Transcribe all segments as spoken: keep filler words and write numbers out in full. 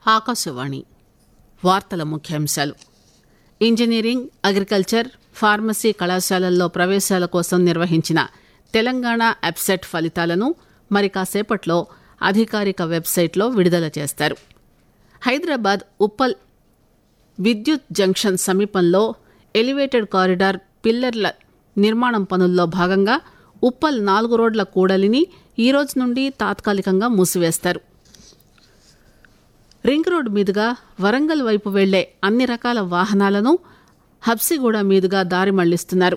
ఆకాశవాణి వార్తల ముఖ్యాంశాలు. Engineering, agriculture, pharmacy కళాశాలల్లో ప్రవేశాల కోసం నిర్వహించిన తెలంగాణ అబ్సెట్ ఫలితాలను మరి కాసేపట్లో అధికారిక వెబ్సైట్లో విడుదల చేస్తారు. హైదరాబాద్ ఉప్పల్ విద్యుత్ జంక్షన్ సమీపంలో ఎలివేటెడ్ కారిడార్ పిల్లర్ల నిర్మాణం పనుల్లో భాగంగా ఉప్పల్ నాలుగు రోడ్ల కూడలిని ఈ రోజు నుండి తాత్కాలికంగా మూసివేస్తారు. రింగ్ రోడ్ మీదుగా వరంగల్ వైపు వెళ్లే అన్ని రకాల వాహనాలను హబ్సిగూడ మీదుగా దారి మళ్లిస్తున్నారు.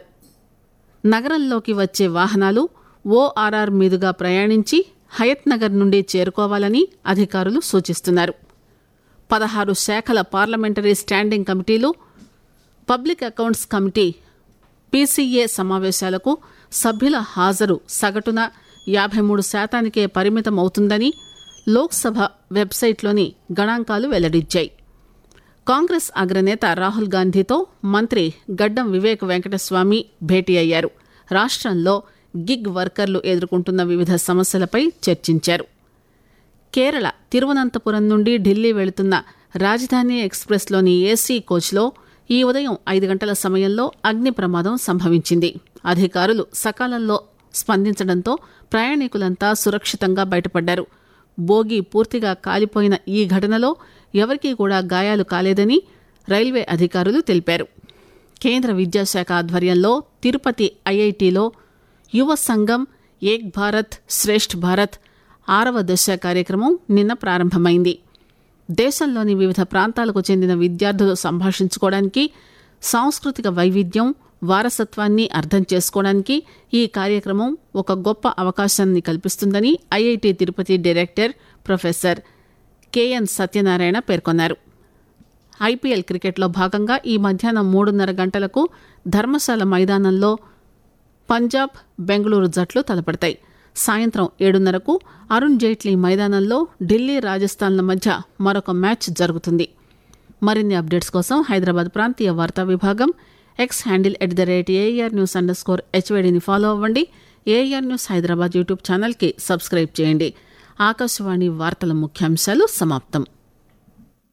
నగరంలోకి వచ్చే వాహనాలు ఓఆర్ఆర్ మీదుగా ప్రయాణించి హయత్ నగర్ నుండి చేరుకోవాలని అధికారులు సూచిస్తున్నారు. పదహారు శాఖల పార్లమెంటరీ స్టాండింగ్ కమిటీలు, పబ్లిక్ అకౌంట్స్ కమిటీ పీసీఏ సమావేశాలకు సభ్యుల హాజరు సగటున యాభై మూడు శాతానికే పరిమితమవుతుందని లోక్సభ వెబ్సైట్లోని గణాంకాలు వెల్లడించాయి. కాంగ్రెస్ అగ్రనేత రాహుల్ గాంధీతో మంత్రి గడ్డం వివేక్ వెంకటస్వామి భేటీ అయ్యారు. రాష్ట్రంలో గిగ్ వర్కర్లు ఎదుర్కొంటున్న వివిధ సమస్యలపై చర్చించారు. కేరళ తిరువనంతపురం నుండి ఢిల్లీ వెళుతున్న రాజధాని ఎక్స్ప్రెస్లోని ఏసీ కోచ్లో ఈ ఉదయం ఐదు గంటల సమయంలో అగ్ని ప్రమాదం సంభవించింది. అధికారులు సకాలంలో స్పందించడంతో ప్రయాణికులంతా సురక్షితంగా బయటపడ్డారు. బోగి పూర్తిగా కాలిపోయిన ఈ ఘటనలో ఎవరికీ కూడా గాయాలు కాలేదని రైల్వే అధికారులు తెలిపారు. కేంద్ర విద్యాశాఖ ఆధ్వర్యంలో తిరుపతి ఐఐటిలో యువ సంఘం ఏక్ భారత్ శ్రేష్ఠ్ భారత్ ఆరవ దశ కార్యక్రమం నిన్న ప్రారంభమైంది. దేశంలోని వివిధ ప్రాంతాలకు చెందిన విద్యార్థులు సంభాషించుకోవడానికి, సాంస్కృతిక వైవిధ్యం, వారసత్వాన్ని అర్థం చేసుకోవడానికి ఈ కార్యక్రమం ఒక గొప్ప అవకాశాన్ని కల్పిస్తుందని IIT Tirupati director professor KN Satyanarayana పేర్కొన్నారు. ఐపీఎల్ క్రికెట్లో భాగంగా ఈ మధ్యాహ్నం మూడున్నర గంటలకు ధర్మశాల మైదానంలో పంజాబ్, బెంగళూరు జట్లు తలపడతాయి. సాయంత్రం ఏడున్నరకు అరుణ్ జైట్లీ మైదానంలో ఢిల్లీ, రాజస్థాన్ల మధ్య మరొక మ్యాచ్ జరుగుతుంది. మరిన్ని అప్డేట్స్ కోసం హైదరాబాద్ ప్రాంతీయ వార్తా విభాగం X handle at the rate AR news under score హెచ్వైడీని follow అవ్వండి. ఏఆర్ న్యూస్ హైదరాబాద్ యూట్యూబ్ ఛానల్కి సబ్స్క్రైబ్ చేయండి. ఆకాశవాణి వార్తల ముఖ్యాంశాలు సమాప్తం.